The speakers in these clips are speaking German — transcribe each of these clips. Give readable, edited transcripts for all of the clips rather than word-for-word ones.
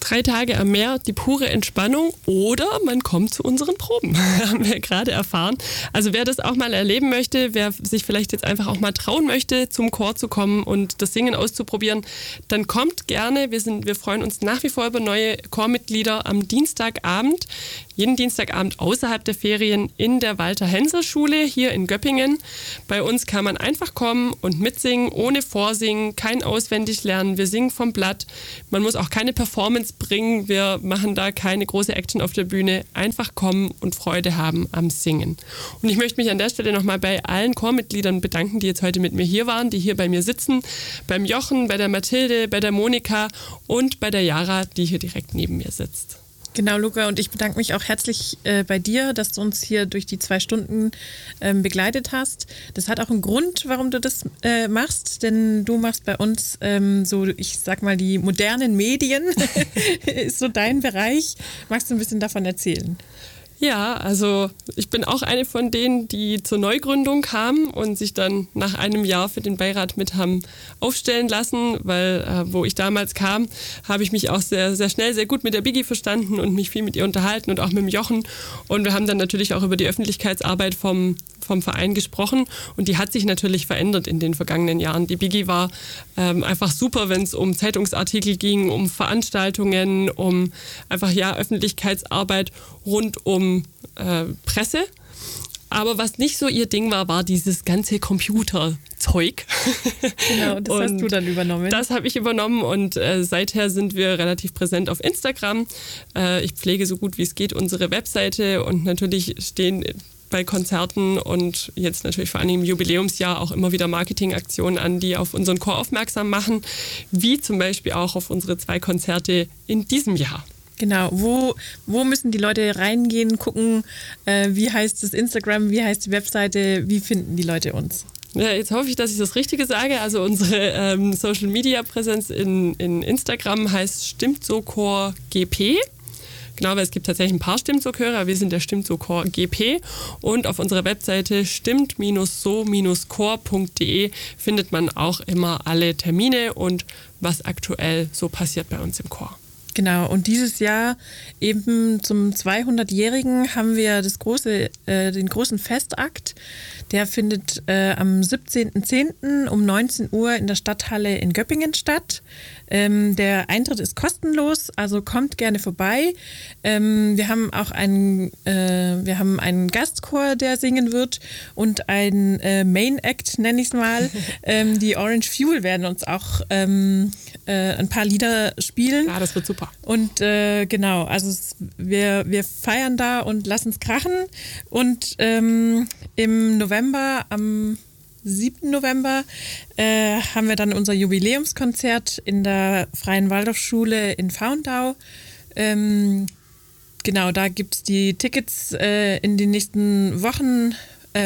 3 Tage am Meer, die pure Entspannung, oder man kommt zu unseren Proben, haben wir gerade erfahren. Also wer das auch mal erleben möchte, wer sich vielleicht jetzt einfach auch mal trauen möchte, zum Chor zu kommen und das Singen auszuprobieren, dann kommt gerne. Wir freuen uns nach wie vor über neue Chormitglieder am Dienstagabend. Jeden Dienstagabend außerhalb der Ferien in der Walter-Hensel-Schule hier in Göppingen. Bei uns kann man einfach kommen und mitsingen, ohne Vorsingen, kein Auswendiglernen. Wir singen vom Blatt. Man muss auch keine Performance bringen. Wir machen da keine große Action auf der Bühne. Einfach kommen und Freude haben am Singen. Und ich möchte mich an der Stelle nochmal bei allen Chormitgliedern bedanken, die jetzt heute mit mir hier waren, die hier bei mir sitzen. Beim Jochen, bei der Mathilde, bei der Monika und bei der Jara, die hier direkt neben mir sitzt. Genau, Luca, und ich bedanke mich auch herzlich bei dir, dass du uns hier durch die 2 Stunden begleitet hast. Das hat auch einen Grund, warum du das machst, denn du machst bei uns so, ich sag mal, die modernen Medien, ist so dein Bereich. Magst du ein bisschen davon erzählen? Ja, also ich bin auch eine von denen, die zur Neugründung kamen und sich dann nach einem Jahr für den Beirat mit haben aufstellen lassen, weil wo ich damals kam, habe ich mich auch sehr, sehr schnell, sehr gut mit der Biggie verstanden und mich viel mit ihr unterhalten und auch mit dem Jochen. Und wir haben dann natürlich auch über die Öffentlichkeitsarbeit vom Verein gesprochen und die hat sich natürlich verändert in den vergangenen Jahren. Die Biggie war einfach super, wenn es um Zeitungsartikel ging, um Veranstaltungen, um einfach Öffentlichkeitsarbeit rund um Presse. Aber was nicht so ihr Ding war, war dieses ganze Computerzeug. Genau, das hast du dann übernommen. Das habe ich übernommen und seither sind wir relativ präsent auf Instagram. Ich pflege so gut wie es geht unsere Webseite und natürlich stehen bei Konzerten und jetzt natürlich vor allem im Jubiläumsjahr auch immer wieder Marketingaktionen an, die auf unseren Chor aufmerksam machen, wie zum Beispiel auch auf unsere 2 Konzerte in diesem Jahr. Genau, wo müssen die Leute reingehen, gucken, wie heißt das Instagram, wie heißt die Webseite, wie finden die Leute uns? Ja, jetzt hoffe ich, dass ich das Richtige sage. Also unsere Social-Media-Präsenz in Instagram heißt Stimmt so Chor GP. Genau, weil es gibt tatsächlich ein paar Stimmt-so-Chöre, aber wir sind der Stimmt-so-Chor GP. Und auf unserer Webseite stimmt-so-chor.de findet man auch immer alle Termine und was aktuell so passiert bei uns im Chor. Genau, und dieses Jahr eben zum 200-Jährigen haben wir den großen Festakt. Der findet am 17.10. um 19 Uhr in der Stadthalle in Göppingen statt. Der Eintritt ist kostenlos, also kommt gerne vorbei. Wir haben auch einen Gastchor, der singen wird und ein Main Act, nenne ich es mal. Die Orange Fuel werden uns auch ein paar Lieder spielen. Ja, das wird super. Und genau, also wir feiern da und lassen es krachen. Und im November, am 7. November, haben wir dann unser Jubiläumskonzert in der Freien Waldorfschule in Faundau. Genau, da gibt es die Tickets in den nächsten Wochen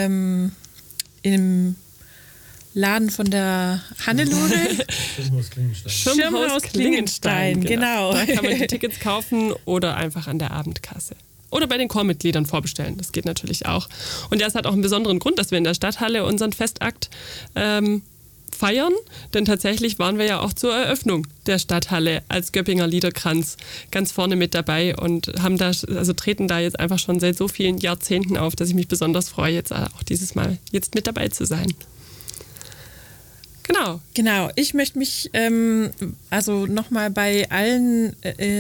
im Laden von der Hannelore. Schirmhaus Klingenstein, genau. Da kann man die Tickets kaufen oder einfach an der Abendkasse. Oder bei den Chormitgliedern vorbestellen. Das geht natürlich auch. Und das hat auch einen besonderen Grund, dass wir in der Stadthalle unseren Festakt feiern. Denn tatsächlich waren wir ja auch zur Eröffnung der Stadthalle als Göppinger Liederkranz ganz vorne mit dabei und treten da jetzt einfach schon seit so vielen Jahrzehnten auf, dass ich mich besonders freue, jetzt auch dieses Mal jetzt mit dabei zu sein. Genau. Ich möchte mich nochmal bei allen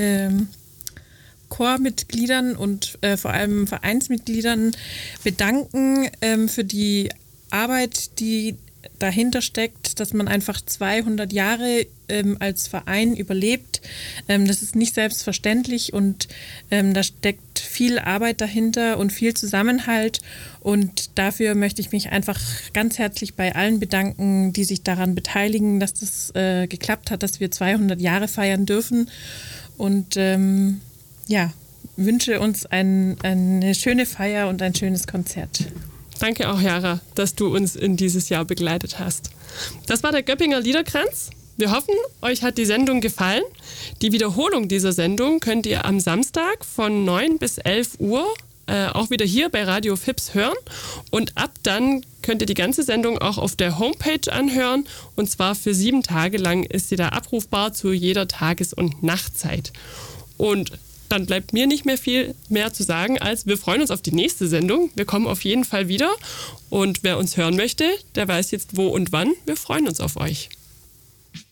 Chormitgliedern und vor allem Vereinsmitgliedern bedanken für die Arbeit, die dahinter steckt, dass man einfach 200 Jahre als Verein überlebt. Das ist nicht selbstverständlich und da steckt viel Arbeit dahinter und viel Zusammenhalt und dafür möchte ich mich einfach ganz herzlich bei allen bedanken, die sich daran beteiligen, dass das geklappt hat, dass wir 200 Jahre feiern dürfen und wünsche uns eine schöne Feier und ein schönes Konzert. Danke auch, Jara, dass du uns in dieses Jahr begleitet hast. Das war der Göppinger Liederkranz. Wir hoffen, euch hat die Sendung gefallen. Die Wiederholung dieser Sendung könnt ihr am Samstag von 9 bis 11 Uhr auch wieder hier bei Radio Fips hören. Und ab dann könnt ihr die ganze Sendung auch auf der Homepage anhören. Und zwar für 7 Tage lang ist sie da abrufbar zu jeder Tages- und Nachtzeit. Und dann bleibt mir nicht mehr viel mehr zu sagen, als wir freuen uns auf die nächste Sendung. Wir kommen auf jeden Fall wieder. Und wer uns hören möchte, der weiß jetzt wo und wann. Wir freuen uns auf euch.